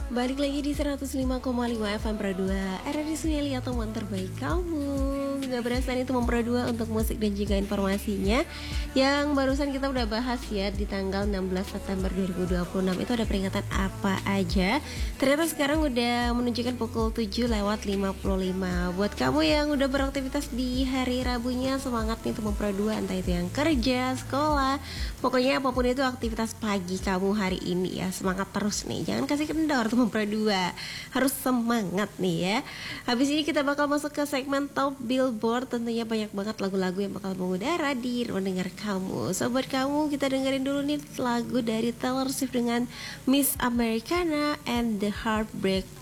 Balik lagi di 105,5 FM Pro 2 RRI Sunelia, teman terbaik kamu. Gak berasa nih teman Pro 2 untuk musik dan juga informasinya. Yang barusan kita udah bahas ya, di tanggal 16 September 2026 itu ada peringatan apa aja. Ternyata sekarang udah menunjukkan pukul 7:55. Buat kamu yang udah beraktivitas di hari Rabunya, semangat nih teman Pro 2. Entah itu yang kerja, sekolah, pokoknya apapun itu aktivitas pagi kamu hari ini ya, semangat terus nih. Jangan kasih kendor teman Pro 2. Harus semangat nih ya. Habis ini kita bakal masuk ke segmen Top Billboard. Tentunya banyak banget lagu-lagu yang bakal mengudara di ruang dengar kamu. So buat kamu, kita dengerin dulu nih lagu dari Taylor Swift dengan Miss Americana and the Heartbreak